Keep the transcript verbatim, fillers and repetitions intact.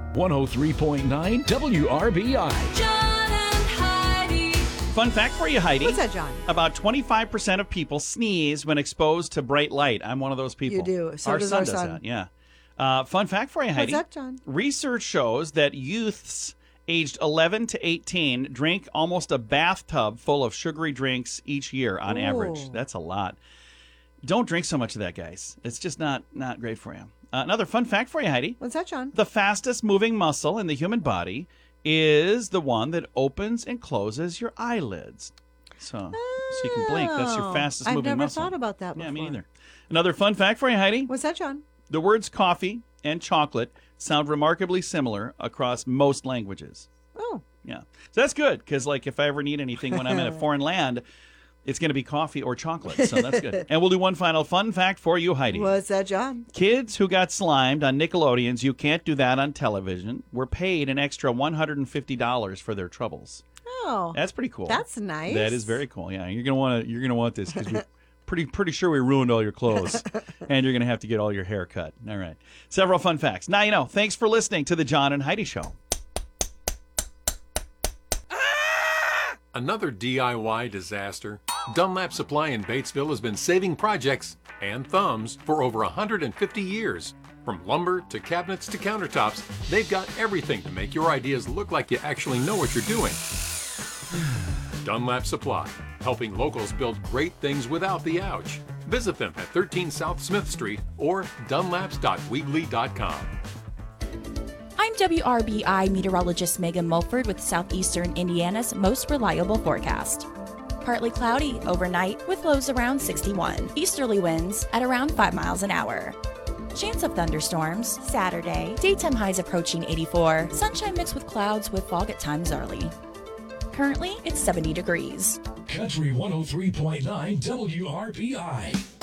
one oh three point nine W R B I. John and Heidi. Fun fact for you, Heidi. What's that, John? About twenty-five percent of people sneeze when exposed to bright light. I'm one of those people. You do. So our does son our does son. that, yeah. Uh, fun fact for you, Heidi. What's that, John? Research shows that youths aged eleven to eighteen drink almost a bathtub full of sugary drinks each year on Ooh. average. That's a lot. Don't drink so much of that, guys. It's just not, not great for you. Uh, another fun fact for you, Heidi. What's that, John? The fastest moving muscle in the human body is the one that opens and closes your eyelids. So, so you can blink. That's your Oh, fastest I've moving never muscle. thought about that Yeah, me before. neither. Another fun fact for you, Heidi. What's that, John? The words coffee and chocolate sound remarkably similar across most languages. Oh. Yeah. So that's good, because like if I ever need anything when I'm in a foreign land, it's going to be coffee or chocolate. So that's good. And we'll do one final fun fact for you, Heidi. What's that, John? Kids who got slimed on Nickelodeon's You Can't Do That on Television were paid an extra one hundred fifty dollars for their troubles. Oh. That's pretty cool. That's nice. That is very cool. Yeah, you're gonna want to. You're gonna want this because we're pretty pretty sure we ruined all your clothes, and you're gonna have to get all your hair cut. All right. Several fun facts. Now you know. Thanks for listening to the John and Heidi Show. Another D I Y disaster. Dunlap Supply in Batesville has been saving projects and thumbs for over one hundred fifty years. From lumber to cabinets to countertops, they've got everything to make your ideas look like you actually know what you're doing. Dunlap Supply, helping locals build great things without the ouch. Visit them at thirteen South Smith Street or dunlaps dot weebly dot com. I'm W R B I meteorologist Megan Mulford with Southeastern Indiana's most reliable forecast. Partly cloudy overnight with lows around sixty-one. Easterly winds at around five miles an hour. Chance of thunderstorms Saturday. Daytime highs approaching eighty-four. Sunshine mixed with clouds with fog at times early. Currently, it's seventy degrees. Country one oh three point nine W R B I.